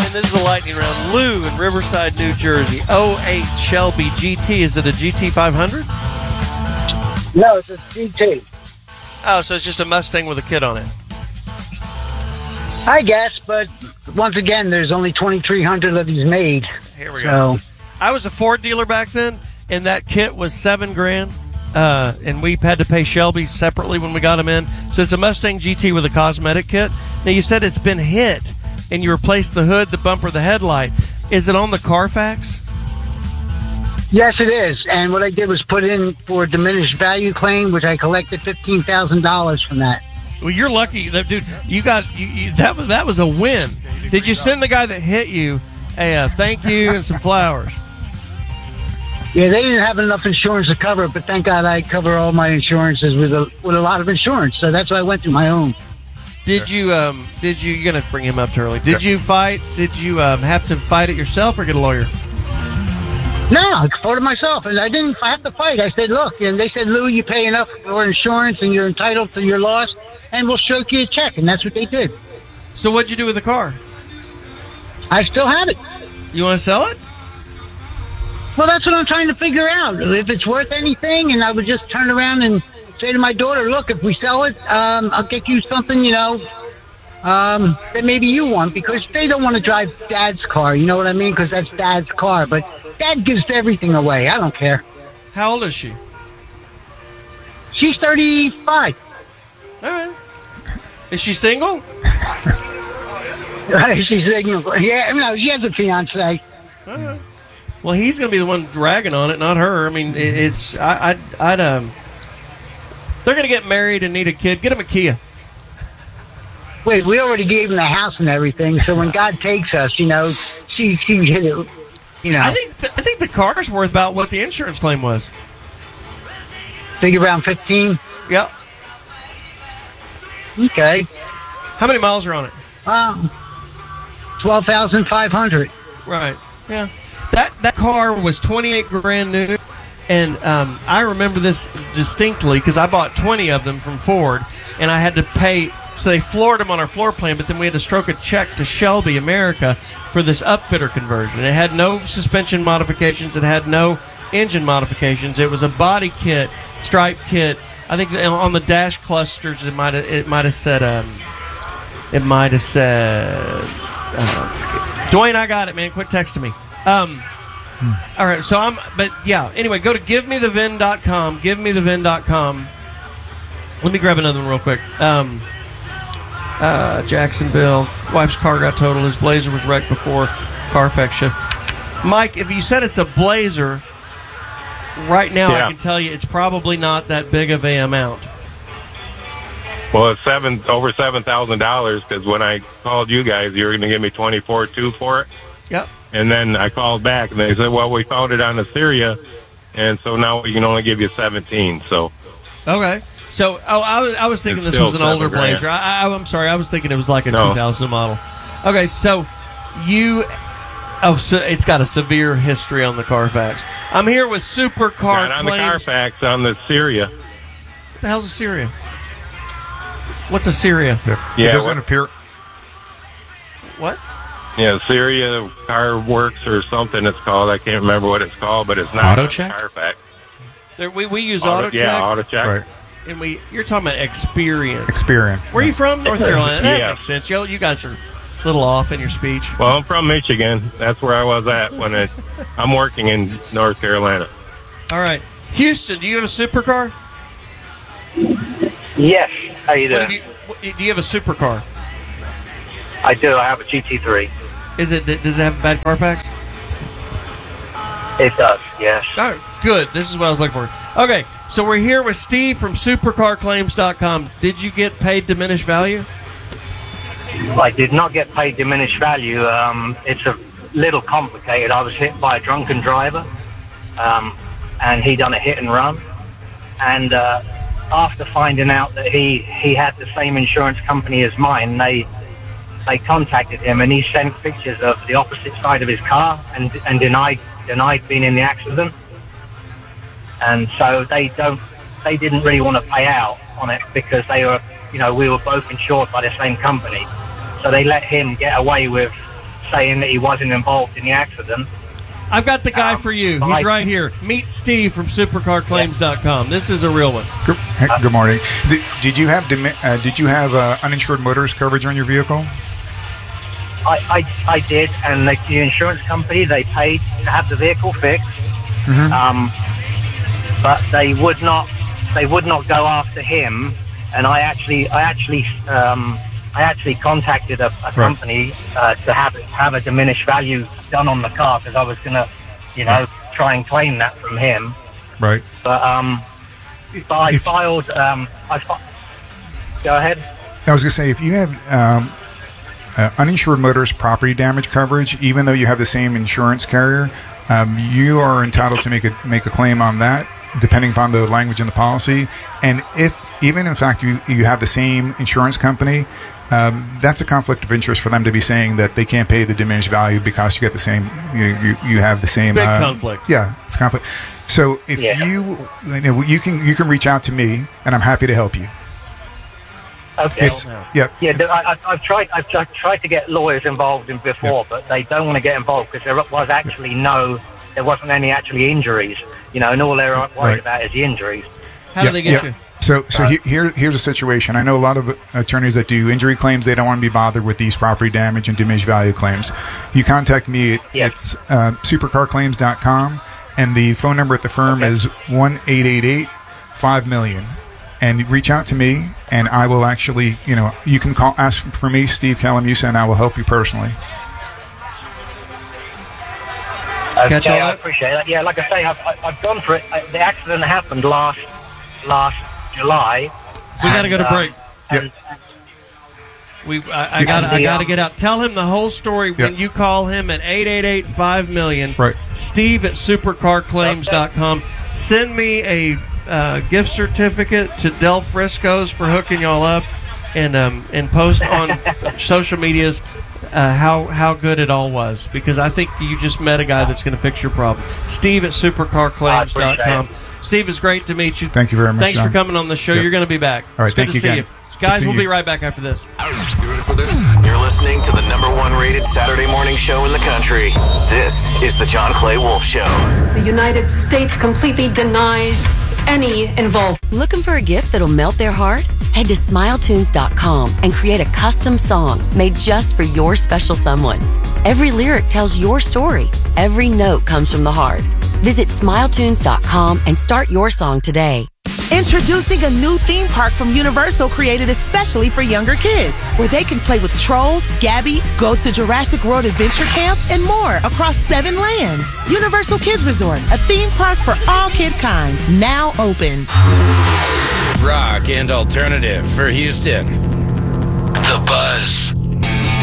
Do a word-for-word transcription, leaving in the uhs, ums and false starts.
This is the lightning round. Lou in Riverside, New Jersey. oh eight Shelby G T. Is it a G T five hundred? No, it's a G T. Oh, so it's just a Mustang with a kit on it. I guess, but once again, there's only twenty-three hundred of these made. Here we go. So. I was a Ford dealer back then, and that kit was seven grand. Uh, and we had to pay Shelby separately when we got them in. So it's a Mustang G T with a cosmetic kit. Now, you said it's been hit, and you replaced the hood, the bumper, the headlight. Is it on the Carfax? Yes, it is. And what I did was put in for a diminished value claim, which I collected fifteen thousand dollars from that. Well, you're lucky, that dude. You got you, you, that was that was a win. Did you send the guy that hit you a uh, thank you and some flowers? Yeah, they didn't have enough insurance to cover it, but thank God I cover all my insurances with a with a lot of insurance. So that's why I went through my own. Did you um? Did you? You're gonna bring him up too early. Did you fight? Did you um have to fight it yourself or get a lawyer? No, I fought it myself, and I didn't have to fight. I said, look, and they said, Lou, you pay enough for insurance, and you're entitled to your loss, and we'll stroke you a check, and that's what they did. So what'd you do with the car? I still have it. You want to sell it? Well, that's what I'm trying to figure out. If it's worth anything, and I would just turn around and say to my daughter, look, if we sell it, um, I'll get you something, you know, um, that maybe you want, because they don't want to drive Dad's car, you know what I mean? Because that's Dad's car, but Dad gives everything away. I don't care. How old is she? She's thirty-five. All right. Is she single? She's single. Yeah, no, she has a fiance. All right. Well, he's going to be the one dragging on it, not her. I mean, it, it's I, I'd, I'd um. They're going to get married and need a kid. Get him a Kia. Wait, we already gave him the house and everything. So when God takes us, you know, she she hit it. You know, I think th- I think the car's worth about what the insurance claim was. Figure around fifteen. Yep. Okay. How many miles are on it? Um, twelve thousand five hundred. Right. Yeah. That that car was twenty-eight grand new, and um, I remember this distinctly because I bought twenty of them from Ford, and I had to pay. So they floored them on our floor plan, but then we had to stroke a check to Shelby America for this upfitter conversion. It had no suspension modifications. It had no engine modifications. It was a body kit, stripe kit. I think on the dash clusters it might have it might have said um, it might have said uh, Dwayne, I got it, man. Quit texting me. Um, hmm. All right, so I'm, but yeah. Anyway, go to give me the V I N dot com. give me the V I N dot com. Let me grab another one real quick. Um, uh, Jacksonville. Wife's car got totaled. His Blazer was wrecked before Carfax shipped. Mike, if you said it's a Blazer, right now yeah. I can tell you it's probably not that big of a amount. Well, it's seven over seven thousand dollars because when I called you guys, you were going to give me twenty four two for it. Yep. And then I called back and they said, "Well, we found it on Assyria, and so now we can only give you seventeen." So. Okay. So, oh, I was I was thinking it's this was an older grand. Blazer. I, I, I'm sorry, I was thinking it was like a no. two thousand model. Okay, so you. Oh, so it's got a severe history on the Carfax. I'm here with Supercar Not on Claims. the Carfax, on the Syria. What the hell's a Syria? What's a Syria? Yeah, yeah it doesn't what, appear. What? Yeah, Syria Car Works or something it's called. I can't remember what it's called, but it's not Auto on check? the Carfax. There, we, we use Auto, auto yeah, check. auto check. Right. And we, you're talking about experience. Experience. Where are you from? North Carolina. That Yeah. makes sense. Yo, you guys are a little off in your speech. Well, I'm from Michigan. That's where I was at when it, I'm working in North Carolina. All right. Houston, do you have a supercar? Yes. How you What doing? do, you, what, do you have a supercar? I do. I have a G T three. Is it? Does it have a bad Carfax? It does, yes. All right, good. This is what I was looking for. Okay, so we're here with Steve from Supercar Claims dot com. Did you get paid diminished value? I did not get paid diminished value. Um, it's a little complicated. I was hit by a drunken driver, um, and he done a hit and run. And uh, after finding out that he, he had the same insurance company as mine, they they contacted him, and he sent pictures of the opposite side of his car and and denied denied being in the accident. And so they don't they didn't really want to pay out on it because they were, you know, we were both insured by the same company. So they let him get away with saying that he wasn't involved in the accident. I've got the guy Um, for you. I- He's right here. Meet Steve from supercar claims dot com. This is a real one. Good, good morning. Did, did you have dimi- uh, did you have uh, uninsured motorist coverage on your vehicle? I, I, I did, and the, the insurance company, they paid to have the vehicle fixed, Mm-hmm. um, but they would not they would not go after him. And I actually I actually um, I actually contacted a, a company uh, to have have a diminished value done on the car because I was gonna, you know, try and claim that from him. Right. But um, but I If- filed. Um, I fi- go ahead. I was going to say, if you have um, uh, uninsured motorist property damage coverage, even though you have the same insurance carrier, um, you are entitled to make a make a claim on that, depending upon the language in the policy. And if even in fact you you have the same insurance company, um, that's a conflict of interest for them to be saying that they can't pay the diminished value because you get the same you you, you have the same Big uh, conflict. Yeah, it's conflict. So if Yeah. you you know you can you can reach out to me, and I'm happy to help you. Okay. It's yep. Yeah, I, I, I've tried. I've, I've tried to get lawyers involved in before, but they don't want to get involved because there was actually no, there wasn't any actually injuries. You know, and all they're worried Right. about is the injuries. How Yeah, do they get yeah. you? So, so he, here, here's a situation. I know a lot of attorneys that do injury claims. They don't want to be bothered with these property damage and diminished value claims. You contact me. At, Yes. It's uh, supercar claims dot com, and the phone number at the firm Okay. is one eight eight eight five million. And reach out to me, and I will actually, you know, you can call, ask for me, Steve Calamusa, and I will help you personally. Catch Okay, all I that? appreciate that. Yeah, like I say, I've, I- I've gone for it. I, the accident happened last last July. We got to go to and, break. um, and- We, I, I got, I the, got to um, get out. Tell him the whole story when Yeah. you call him at eight eight eight five million. Right. Steve at supercar claims dot com. Send me a uh, gift certificate to Del Frisco's for hooking y'all up, and um, and post on social medias uh, how how good it all was, because I think you just met a guy that's going to fix your problem. Steve at supercar claims dot com. Steve, it's great to meet you. Thank you very much, Thanks John. for coming on the show. Yep. You're going to be back. All right, It's good thank to you see again. you. Good Guys, to we'll see be you. right back after this. You're listening to the number one rated Saturday morning show in the country. This is the John Clay Wolf Show. The United States completely denies any involvement. Looking for a gift that'll melt their heart? Head to smile tunes dot com and create a custom song made just for your special someone. Every lyric tells your story. Every note comes from the heart. Visit smile tunes dot com and start your song today. Introducing a new theme park from Universal created especially for younger kids, where they can play with Trolls, Gabby, go to Jurassic World Adventure Camp, and more across seven lands. Universal Kids Resort, a theme park for all kid kind, now open. Rock and alternative for Houston. The Buzz.